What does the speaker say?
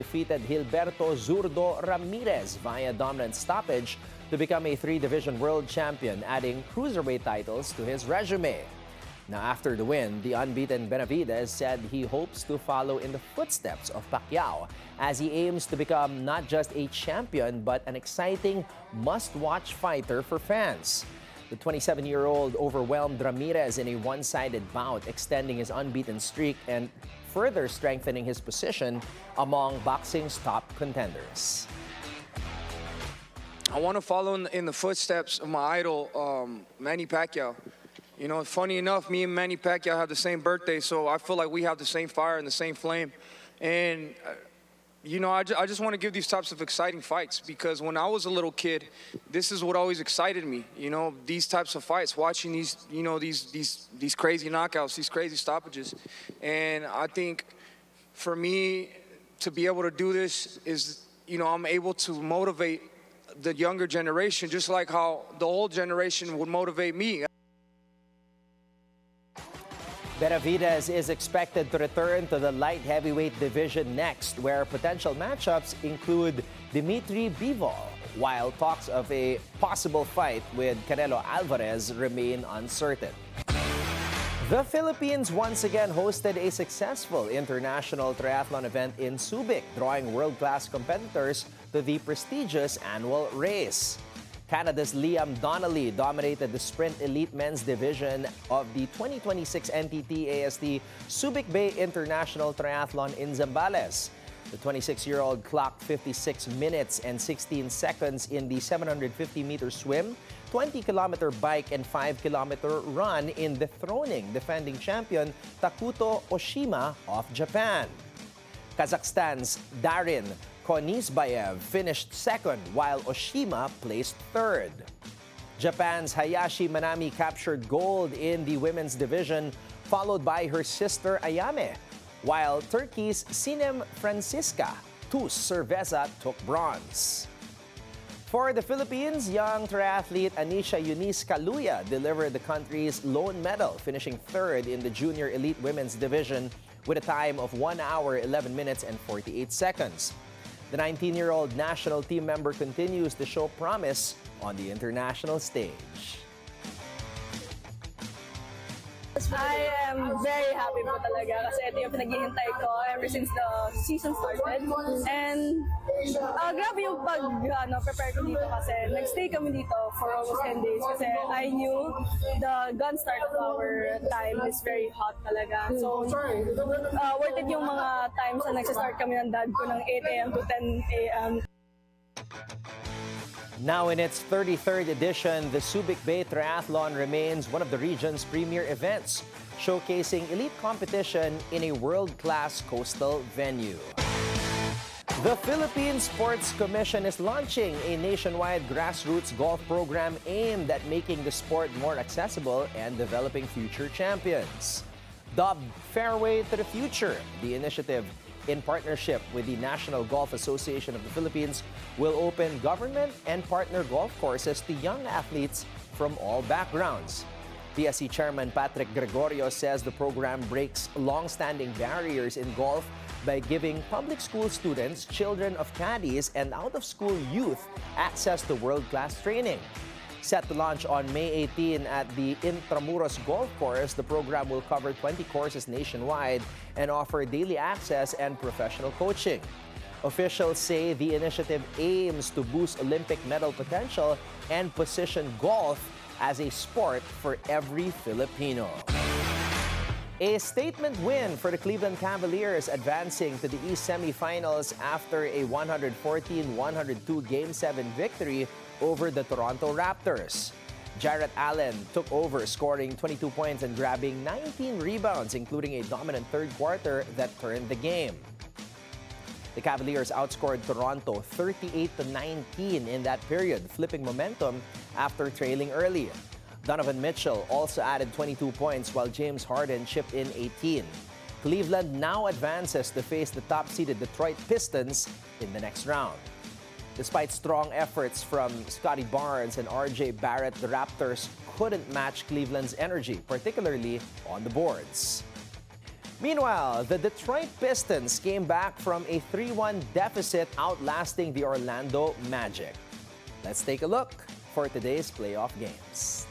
defeated Gilberto Zurdo Ramirez via dominant stoppage to become a three-division world champion, adding cruiserweight titles to his resume. Now, after the win, the unbeaten Benavidez said he hopes to follow in the footsteps of Pacquiao as he aims to become not just a champion but an exciting must-watch fighter for fans. The 27-year-old overwhelmed Ramirez in a one-sided bout, extending his unbeaten streak and further strengthening his position among boxing's top contenders. I want to follow in the footsteps of my idol, Manny Pacquiao. You know, funny enough, me and Manny Pacquiao have the same birthday, so I feel like we have the same fire and the same flame. And, you know, I just want to give these types of exciting fights because when I was a little kid, this is what always excited me, you know, these types of fights, watching these, you know, these crazy knockouts, these crazy stoppages. And I think for me to be able to do this is, you know, I'm able to motivate the younger generation just like how the old generation would motivate me. Benavidez is expected to return to the light heavyweight division next, where potential matchups include Dimitri Bivol, while talks of a possible fight with Canelo Alvarez remain uncertain. The Philippines once again hosted a successful international triathlon event in Subic, drawing world-class competitors to the prestigious annual race. Canada's Liam Donnelly dominated the Sprint Elite Men's Division of the 2026 NTT AST Subic Bay International Triathlon in Zambales. The 26-year-old clocked 56 minutes and 16 seconds in the 750-meter swim, 20-kilometer bike, and 5-kilometer run in dethroning defending champion Takuto Oshima of Japan. Kazakhstan's Darin Konisbayev finished second, while Oshima placed third. Japan's Hayashi Manami captured gold in the women's division, followed by her sister Ayame, while Turkey's Sinem Francisca Tus Cerveza took bronze. For the Philippines, young triathlete Anisha Eunice Kaluya delivered the country's lone medal, finishing third in the Junior Elite Women's Division with a time of 1 hour, 11 minutes, and 48 seconds. The 19-year-old national team member continues to show promise on the international stage. I am very happy po talaga kasi ito yung pinaghihintay ko ever since the season started. And grabe yung prepare ko dito kasi nag-stay kami dito for almost 10 days kasi I knew the gun start of our time is very hot talaga. So, worth it yung mga times na nagsistart kami ng dad ko ng 8 a.m. to 10 a.m. Now in its 33rd edition, the Subic Bay Triathlon remains one of the region's premier events, showcasing elite competition in a world-class coastal venue. The Philippine Sports Commission is launching a nationwide grassroots golf program aimed at making the sport more accessible and developing future champions. Dubbed Fairway to the Future, the initiative, in partnership with the National Golf Association of the Philippines, will open government and partner golf courses to young athletes from all backgrounds. PSC Chairman Patrick Gregorio says the program breaks long-standing barriers in golf by giving public school students, children of caddies, and out-of-school youth access to world-class training. Set to launch on May 18 at the Intramuros Golf Course, the program will cover 20 courses nationwide and offer daily access and professional coaching. Officials say the initiative aims to boost Olympic medal potential and position golf as a sport for every Filipino. A statement win for the Cleveland Cavaliers, advancing to the East semifinals after a 114-102 Game 7 victory over the Toronto Raptors. Jarrett Allen took over, scoring 22 points and grabbing 19 rebounds, including a dominant third quarter that turned the game. The Cavaliers outscored Toronto 38-19 in that period, flipping momentum after trailing early. Donovan Mitchell also added 22 points, while James Harden chipped in 18. Cleveland now advances to face the top-seeded Detroit Pistons in the next round. Despite strong efforts from Scotty Barnes and RJ Barrett, the Raptors couldn't match Cleveland's energy, particularly on the boards. Meanwhile, the Detroit Pistons came back from a 3-1 deficit, outlasting the Orlando Magic. Let's take a look for today's playoff games.